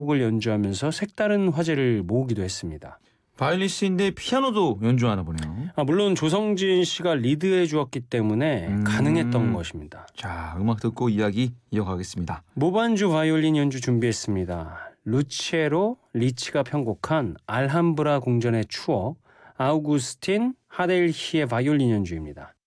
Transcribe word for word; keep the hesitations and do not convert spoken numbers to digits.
곡을 연주하면서 색다른 화제를 모으기도 했습니다. 바이올리스트인데 피아노도 연주하나 보네요. 아, 물론 조성진 씨가 리드해 주었기 때문에 음. 가능했던 것입니다. 자, 음악 듣고 이야기 이어가겠습니다. 무반주 바이올린 연주 준비했습니다. 루치에로 리치가 편곡한 알함브라 궁전의 추억, 아우구스틴 하델히의 바이올린 연주입니다.